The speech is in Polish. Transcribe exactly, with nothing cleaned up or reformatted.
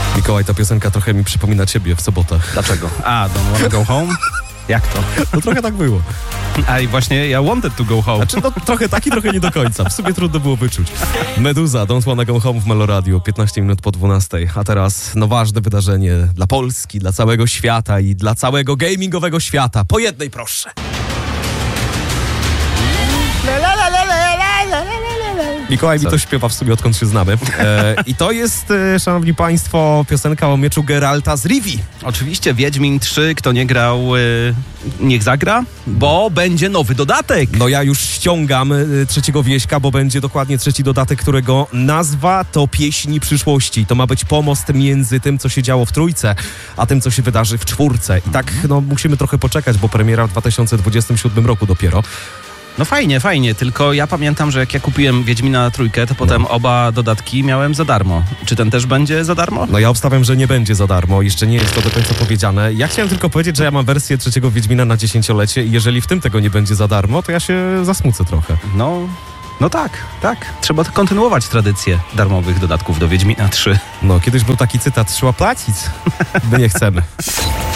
Mikołaj, ta piosenka trochę mi przypomina ciebie w sobotę. Dlaczego? A, Don't Wanna Go Home? Jak to? No trochę tak było. A i właśnie ja wanted to go home. Znaczy, no, trochę tak i trochę nie do końca. W sumie trudno było wyczuć. Meduza, Don't Wanna Go Home w Meloradio, piętnaście minut po dwunastej. A teraz no ważne wydarzenie dla Polski, dla całego świata i dla całego gamingowego świata. Po jednej proszę. Mikołaj mi to śpiewa w sumie, odkąd się znamy. E, I to jest, e, szanowni państwo, piosenka o mieczu Geralta z Rivii. Oczywiście Wiedźmin trzy, kto nie grał, y, niech zagra, bo będzie nowy dodatek. No ja już ściągam y, trzeciego wieśka, bo będzie dokładnie trzeci dodatek, którego nazwa to Pieśni Przyszłości. To ma być pomost między tym, co się działo w trójce, a tym, co się wydarzy w czwórce. I tak, no, musimy trochę poczekać, bo premiera w dwa tysiące dwudziestym siódmym roku dopiero. No fajnie, fajnie, tylko ja pamiętam, że jak ja kupiłem Wiedźmina na trójkę, to potem no. oba dodatki miałem za darmo. Czy ten też będzie za darmo? No ja obstawiam, że nie będzie za darmo. Jeszcze nie jest to do końca powiedziane. Ja chciałem tylko powiedzieć, że ja mam wersję trzeciego Wiedźmina na dziesięciolecie i jeżeli w tym tego nie będzie za darmo, to ja się zasmucę trochę. No... No tak, tak. Trzeba kontynuować tradycję darmowych dodatków do Wiedźmina trzy. No, kiedyś był taki cytat, trzeba płacić. My nie chcemy.